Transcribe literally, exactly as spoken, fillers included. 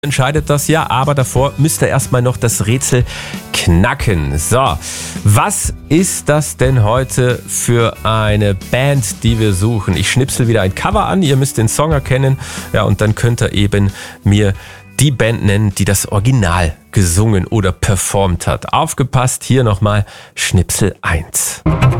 Entscheidet das ja, aber davor müsst ihr erstmal noch das Rätsel knacken. So, was ist das denn heute für eine Band, die wir suchen? Ich schnipsel wieder ein Cover an, ihr müsst den Song erkennen, ja, und dann könnt ihr eben mir die Band nennen, die das Original gesungen oder performt hat. Aufgepasst, hier nochmal Schnipsel eins.